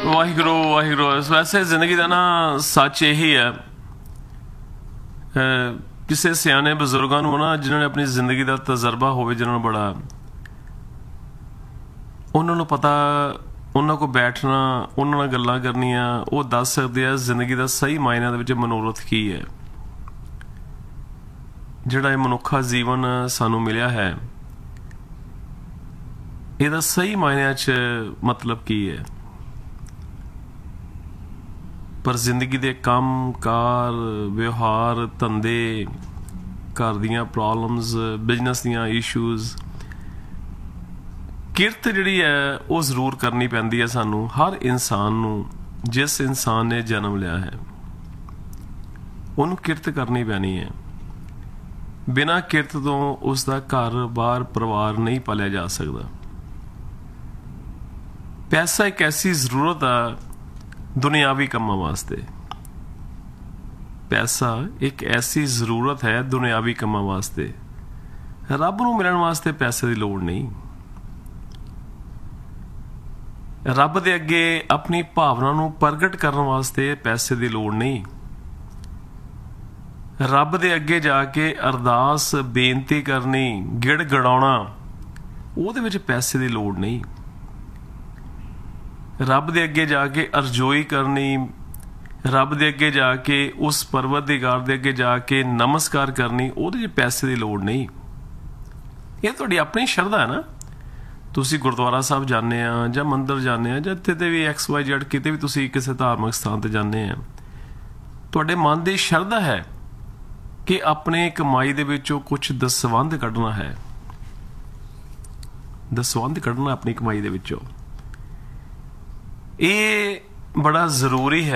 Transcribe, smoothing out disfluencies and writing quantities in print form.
ਵਾਹਿਗੁਰੂ ਵਾਹਿਗੁਰੂ। ਵੈਸੇ ਜ਼ਿੰਦਗੀ ਦਾ ਨਾ ਸੱਚ ਇਹੀ ਹੈ, ਕਿਸੇ ਸਿਆਣੇ ਬਜ਼ੁਰਗਾਂ ਨੂੰ ਨਾ ਜਿਨ੍ਹਾਂ ਨੇ ਆਪਣੀ ਜ਼ਿੰਦਗੀ ਦਾ ਤਜਰਬਾ ਹੋਵੇ, ਜਿਨ੍ਹਾਂ ਨੂੰ ਬੜਾ, ਉਹਨਾਂ ਨੂੰ ਪਤਾ, ਉਹਨਾਂ ਕੋਲ ਬੈਠਣਾ, ਉਹਨਾਂ ਨਾਲ ਗੱਲਾਂ ਕਰਨੀਆਂ, ਉਹ ਦੱਸ ਸਕਦੇ ਆ ਜ਼ਿੰਦਗੀ ਦਾ ਸਹੀ ਮਾਇਨਿਆਂ ਦੇ ਵਿੱਚ ਮਨੋਰਥ ਕੀ ਹੈ। ਜਿਹੜਾ ਇਹ ਮਨੁੱਖਾ ਜੀਵਨ ਸਾਨੂੰ ਮਿਲਿਆ ਹੈ, ਇਹਦਾ ਸਹੀ ਮਾਇਨਿਆਂ 'ਚ ਮਤਲਬ ਕੀ ਹੈ। ਪਰ ਜ਼ਿੰਦਗੀ ਦੇ ਕੰਮ ਕਾਰ, ਵਿਵਹਾਰ, ਧੰਦੇ, ਘਰ ਦੀਆਂ ਪ੍ਰੋਬਲਮਸ, ਬਿਜ਼ਨਸ ਦੀਆਂ ਇਸ਼ੂਜ਼, ਕਿਰਤ ਜਿਹੜੀ ਹੈ ਉਹ ਜ਼ਰੂਰ ਕਰਨੀ ਪੈਂਦੀ ਹੈ ਸਾਨੂੰ, ਹਰ ਇਨਸਾਨ ਨੂੰ। ਜਿਸ ਇਨਸਾਨ ਨੇ ਜਨਮ ਲਿਆ ਹੈ ਉਹਨੂੰ ਕਿਰਤ ਕਰਨੀ ਪੈਣੀ ਹੈ। ਬਿਨਾਂ ਕਿਰਤ ਤੋਂ ਉਸ ਦਾ ਘਰ ਬਾਰ ਪਰਿਵਾਰ ਨਹੀਂ ਪਾਲਿਆ ਜਾ ਸਕਦਾ। ਪੈਸਾ ਇੱਕ ਐਸੀ ਜ਼ਰੂਰਤ ਆ ਦੁਨਿਆਵੀ ਕੰਮਾਂ ਵਾਸਤੇ। ਪੈਸਾ ਇੱਕ ਐਸੀ ਜ਼ਰੂਰਤ ਹੈ ਦੁਨਿਆਵੀ ਕੰਮਾਂ ਵਾਸਤੇ। ਰੱਬ ਨੂੰ ਮਿਲਣ ਵਾਸਤੇ ਪੈਸੇ ਦੀ ਲੋੜ ਨਹੀਂ। ਰੱਬ ਦੇ ਅੱਗੇ ਆਪਣੀ ਭਾਵਨਾ ਨੂੰ ਪ੍ਰਗਟ ਕਰਨ ਵਾਸਤੇ ਪੈਸੇ ਦੀ ਲੋੜ ਨਹੀਂ। ਰੱਬ ਦੇ ਅੱਗੇ ਜਾ ਕੇ ਅਰਦਾਸ ਬੇਨਤੀ ਕਰਨੀ, ਗਿੜ ਗੜਾਉਣਾ, ਉਹਦੇ ਵਿੱਚ ਪੈਸੇ ਦੀ ਲੋੜ ਨਹੀਂ। ਰੱਬ ਦੇ ਅੱਗੇ ਜਾ ਕੇ ਅਰਜ਼ੋਈ ਕਰਨੀ, ਰੱਬ ਦੇ ਅੱਗੇ ਜਾ ਕੇ ਉਸ ਪਰਵਤਦੀਗਾਰ ਦੇ ਅੱਗੇ ਜਾ ਕੇ ਨਮਸਕਾਰ ਕਰਨੀ, ਉਹਦੇ 'ਚ ਪੈਸੇ ਦੀ ਲੋੜ ਨਹੀਂ। ਇਹ ਤੁਹਾਡੀ ਆਪਣੀ ਸ਼ਰਧਾ ਹੈ ਨਾ। ਤੁਸੀਂ ਗੁਰਦੁਆਰਾ ਸਾਹਿਬ ਜਾਂਦੇ ਆ ਜਾਂ ਮੰਦਿਰ ਜਾਂਦੇ ਆ ਜਾਂ ਇੱਥੇ ਵੀ XYZ ਕਿਤੇ ਵੀ ਤੁਸੀਂ ਕਿਸੇ ਧਾਰਮਿਕ ਸਥਾਨ ਤੇ ਜਾਂਦੇ ਆ, ਤੁਹਾਡੇ ਮਨ ਦੀ ਸ਼ਰਧਾ ਹੈ ਕਿ ਆਪਣੇ ਕਮਾਈ ਦੇ ਵਿੱਚੋਂ ਕੁਛ ਦਸਵੰਧ ਕੱਢਣਾ ਹੈ। ਦਸਵੰਧ ਕੱਢਣਾ ਆਪਣੀ ਕਮਾਈ ਦੇ ਵਿੱਚੋਂ, ਇਹ ਬੜਾ ਜ਼ਰੂਰੀ ਹੈ।